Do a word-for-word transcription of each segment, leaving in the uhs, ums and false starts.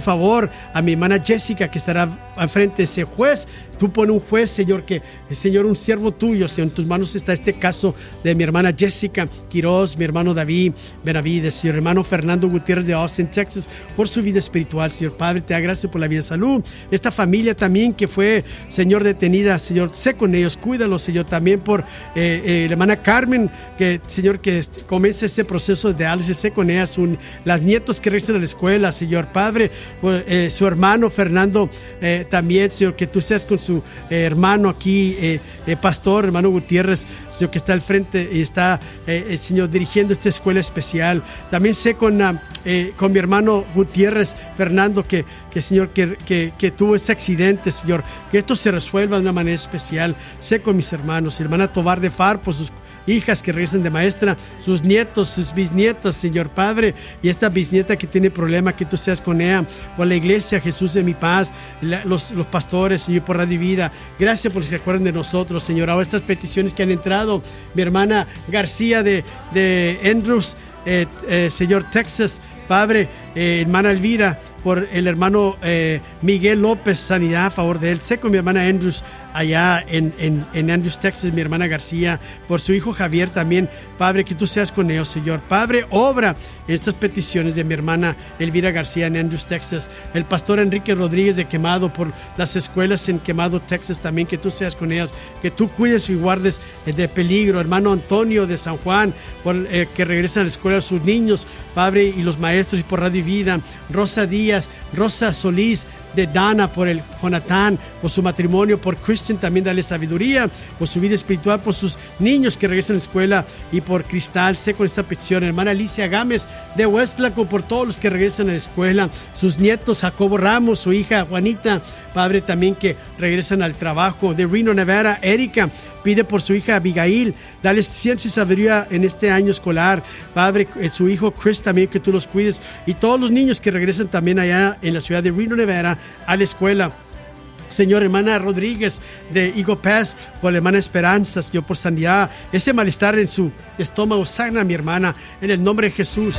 favor a mi hermana Jessica, que estará al frente de ese juez. Tú pon un juez, Señor, que, Señor, un siervo tuyo, Señor, en tus manos está este caso de mi hermana Jessica Quiroz, mi hermano David Benavides, Señor, hermano Fernando Gutiérrez de Austin, Texas, por su vida espiritual, Señor Padre, te da gracias por la vida de salud. Esta familia también que fue, Señor, detenida, Señor, sé con ellos, cuídalos, Señor, también por eh, eh, la hermana Carmen, que, Señor, que comience ese proceso de diálisis, sé con ellas, un, las nietos que regresan a la escuela, Señor Padre, por, eh, su hermano Fernando, eh, también, Señor, que tú seas con su eh, hermano aquí, eh, eh, pastor, hermano Gutiérrez, Señor, que está al frente y está, eh, eh, Señor, dirigiendo esta escuela especial. También sé con, uh, eh, con mi hermano Gutiérrez, Fernando, que, que Señor, que, que, que tuvo ese accidente, Señor, que esto se resuelva de una manera especial. Sé con mis hermanos, hermana Tobar de Far, por sus hijas que regresan de maestra, sus nietos, sus bisnietas, Señor Padre, y esta bisnieta que tiene problema, que tú seas con ella, por la iglesia, Jesús de mi paz, la, los, los pastores, Señor, por Radio Vida. Gracias por que se acuerden de nosotros, Señor. Ahora estas peticiones que han entrado, mi hermana García de, de Andrews, eh, eh, Señor, Texas, Padre, eh, hermana Elvira, por el hermano eh, Miguel López, sanidad a favor de él. Sé con mi hermana Andrews allá en, en, en Andrews, Texas, mi hermana García, por su hijo Javier también. Padre, que tú seas con ellos, Señor. Padre, obra en estas peticiones de mi hermana Elvira García en Andrews, Texas. El pastor Enrique Rodríguez de Quemado, por las escuelas en Quemado, Texas, también que tú seas con ellos, que tú cuides y guardes de peligro. Hermano Antonio de San Juan, por, eh, que regresan a la escuela sus niños, Padre, y los maestros, y por Radio Vida. Rosa Díaz, Rosa Solís, de Dana, por el Jonathan, por su matrimonio, por Christian, también dale sabiduría, por su vida espiritual, por sus niños que regresan a la escuela, y por Cristal. Sé con esta petición, hermana Alicia Gámez de Westlaco, por todos los que regresan a la escuela, sus nietos, Jacobo Ramos, su hija Juanita, Padre, también que regresan al trabajo. De Reno, Nevada, Erika pide por su hija Abigail, dale ciencia y sabiduría en este año escolar. Padre, eh, su hijo Chris también, que tú los cuides, y todos los niños que regresan también allá en la ciudad de Reno, Nevada, a la escuela. Señor, hermana Rodríguez de Eagle Pass, por la hermana Esperanza, Señor, por sanidad, ese malestar en su estómago, sana mi hermana, en el nombre de Jesús.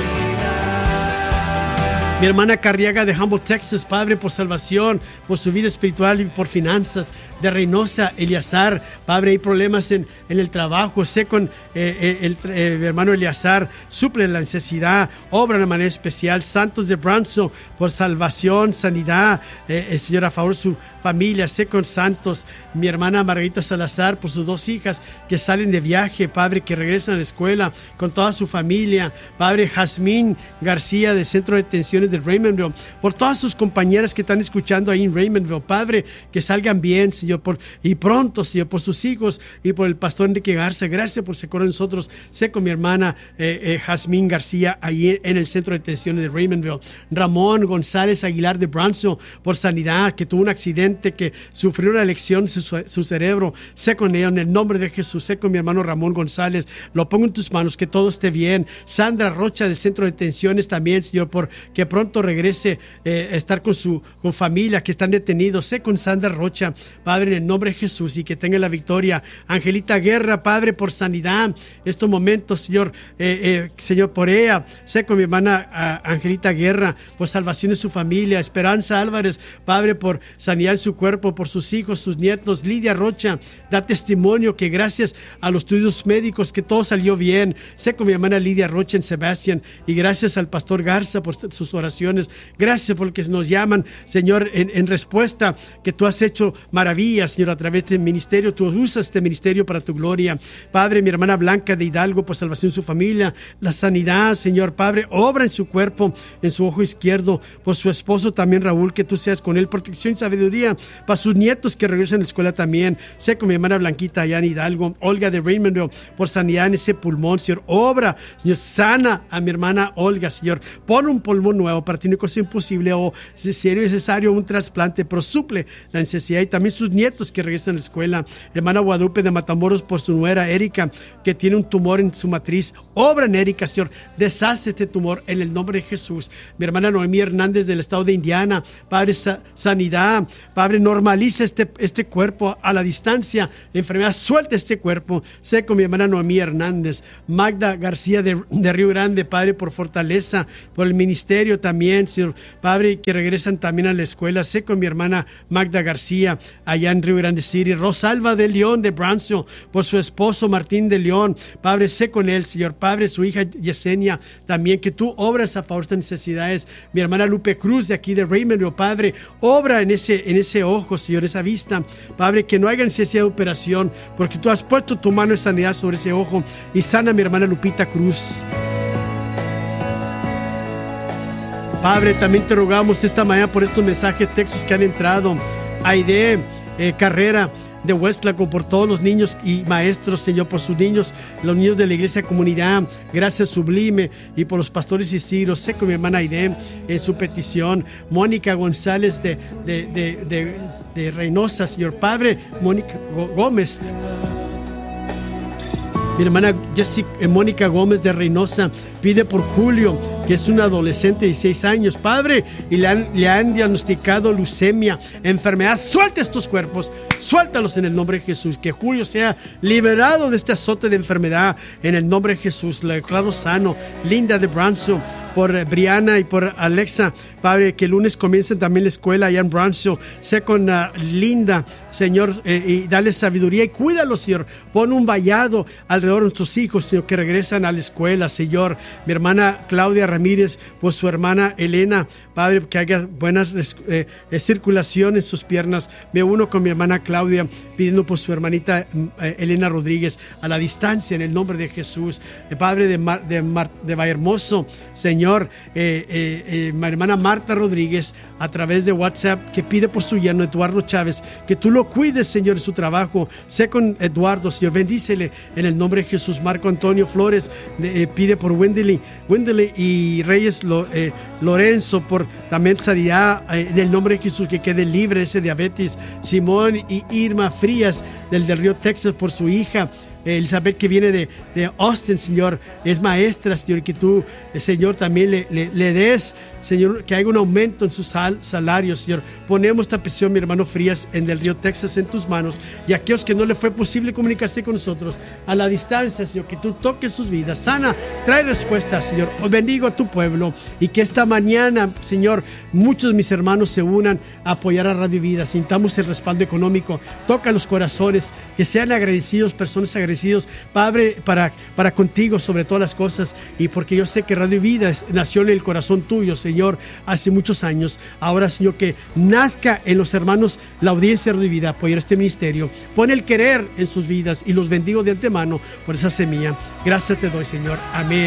Mi hermana Carriaga de Humboldt, Texas, Padre, por salvación, por su vida espiritual y por finanzas. De Reynosa, Eliazar, Padre, hay problemas en, en el trabajo. Sé con eh, el eh, hermano Eliazar, suple la necesidad, obra de manera especial. Santos de Branson, por salvación, sanidad, eh, el Señor, a favor de su familia. Sé con Santos, mi hermana Margarita Salazar, por sus dos hijas que salen de viaje, Padre, que regresan a la escuela con toda su familia. Padre, Jazmín García, del Centro de Detenciones de Raymondville, por todas sus compañeras que están escuchando ahí en Raymondville, Padre, que salgan bien, Señor, por, y pronto, Señor, por sus hijos y por el pastor Enrique Garza. Gracias por ser con nosotros. Sé con mi hermana eh, eh, Jazmín García, ahí en el Centro de Detenciones de Raymondville. Ramón González Aguilar de Brownsville, por sanidad, que tuvo un accidente, que sufrió una lesión en su, su cerebro. Sé con ella en el nombre de Jesús. Sé con mi hermano Ramón González. Lo pongo en tus manos, que todo esté bien. Sandra Rocha, del Centro de Detenciones también, Señor, por que pronto regrese eh, a estar con su con familia, que están detenidos. Sé con Sandra Rocha, Padre, en el nombre de Jesús, y que tenga la victoria. Angelita Guerra, Padre, por sanidad, estos momentos, Señor, eh, eh, Señor, por ella. Sé con mi hermana uh, Angelita Guerra, por salvación de su familia. Esperanza Álvarez, Padre, por sanidad en su cuerpo, por sus hijos, sus nietos. Lidia Rocha, da testimonio que gracias a los estudios médicos que todo salió bien. Sé con mi hermana Lidia Rocha en Sebastián, y gracias al pastor Garza por sus oraciones. Gracias por que nos llaman, Señor, en, en respuesta, que tú has hecho maravillas, Señor, a través del ministerio. Tú usas este ministerio para tu gloria. Padre, mi hermana Blanca de Hidalgo, por salvación de su familia. La sanidad, Señor, Padre, obra en su cuerpo, en su ojo izquierdo. Por su esposo también, Raúl, que tú seas con él. Protección y sabiduría para sus nietos que regresan a la escuela también. Sé con mi hermana Blanquita allá en Hidalgo. Olga de Raymondville, por sanidad en ese pulmón, Señor. Obra, Señor, sana a mi hermana Olga, Señor. Pon un pulmón nuevo, para ti no hay cosa imposible, o si es necesario un trasplante, pero suple la necesidad. Y también sus nietos que regresan a la escuela. Hermana Guadalupe de Matamoros, por su nuera Erika, que tiene un tumor en su matriz. Obra en Erika, Señor. Deshace este tumor en el nombre de Jesús. Mi hermana Noemí Hernández, del estado de Indiana, Padre, sa- sanidad. Padre, normaliza este, este cuerpo a la distancia. Enfermedad, suelta este cuerpo. Sé con mi hermana Noemí Hernández. Magda García de, de Río Grande, Padre, por fortaleza, por el ministerio también, Señor Padre, que regresan también a la escuela. Sé con mi hermana Magda García, allá en Río Grande City. Rosalba de León, de Brownsville, por su esposo Martín de León. Padre, sé con él, Señor Padre, su hija Yesenia, también que tú obras a favor de estas necesidades. Mi hermana Lupe Cruz, de aquí de Raymond, oh Padre, obra en ese, en ese ojo, Señor, esa vista. Padre, que no haya necesidad de operación, porque tú has puesto tu mano de sanidad sobre ese ojo y sana a mi hermana Lupita Cruz. Padre, también te rogamos esta mañana por estos mensajes, textos que han entrado. Aide eh, Carrera de Westlaco, por todos los niños y maestros, Señor, por sus niños, los niños de la iglesia comunidad, gracias sublime, y por los pastores y ciros. Sé con mi hermana Aide en su petición. Mónica González de, de, de, de, de Reynosa, Señor Padre, Mónica Gómez. Mi hermana Jessica, eh, Mónica Gómez de Reynosa pide por Julio, que es un adolescente de dieciséis años, Padre, y le han, le han diagnosticado leucemia, enfermedad. Suelta estos cuerpos, suéltalos en el nombre de Jesús, que Julio sea liberado de este azote de enfermedad en el nombre de Jesús. Le declaro sano. Linda de Brownsville, por Brianna y por Alexa, Padre, que el lunes comiencen también la escuela allá en Brownsville. Sé con uh, Linda, Señor, eh, y dale sabiduría y cuídalo, Señor. Pon un vallado alrededor de nuestros hijos, Señor, que regresan a la escuela, Señor. Mi hermana Claudia Ramírez, por su hermana Elena, Padre, que haya buenas eh, eh, circulación en sus piernas. Me uno con mi hermana Claudia, pidiendo por su hermanita eh, Elena Rodríguez, a la distancia, en el nombre de Jesús. Eh, Padre de, Mar, de, Mar, de Vallehermoso, Señor, eh, eh, eh, mi hermana Marta Rodríguez, a través de WhatsApp, que pide por su yerno Eduardo Chávez, que tú lo cuides, Señor, en su trabajo. Sé con Eduardo, Señor, bendícele en el nombre de Jesús. Marco Antonio Flores eh, pide por Wendely, Wendely y Reyes lo, eh, Lorenzo, por también sanidad eh, en el nombre de Jesús, que quede libre ese diabetes. Simón y Irma Frías, del, del Río Texas, por su hija Elizabeth, que viene de, de Austin, Señor, es maestra, Señor, que tú, Señor, también le, le, le des, Señor, que haya un aumento en su sal, salario, Señor. Ponemos esta petición, mi hermano Frías, en del Río Texas, en tus manos, y a aquellos que no le fue posible comunicarse con nosotros a la distancia, Señor, que tú toques sus vidas, sana, trae respuesta, Señor. Os bendigo a tu pueblo, y que esta mañana, Señor, muchos de mis hermanos se unan a apoyar a Radio Vida, sintamos el respaldo económico, toca los corazones, que sean agradecidos, personas agradecidas, Padre, para, para contigo sobre todas las cosas, y porque yo sé que Radio Vida nació en el corazón tuyo, Señor, hace muchos años. Ahora, Señor, que nazca en los hermanos la audiencia de Radio Vida, apoyar este ministerio. Pon el querer en sus vidas y los bendigo de antemano por esa semilla. Gracias te doy, Señor. Amén.